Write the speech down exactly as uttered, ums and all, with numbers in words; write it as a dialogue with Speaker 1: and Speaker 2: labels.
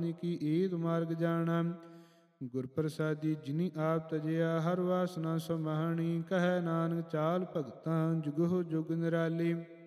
Speaker 1: ਕੀ ਏਤ ਮਾਰਗ ਜਾਣਾ। ਗੁਰ ਪ੍ਰਸਾਦੀ ਜਿਨੀ ਆਪ ਤਜਿਆ, ਹਰ ਵਾਸਨਾ ਸਮਾਹਣੀ। ਕਹੈ ਨਾਨਕ ਚਾਲ ਭਗਤਾਂ ਜੁਗਹੁ ਜੁਗ ਨਿਰਾਲੀ।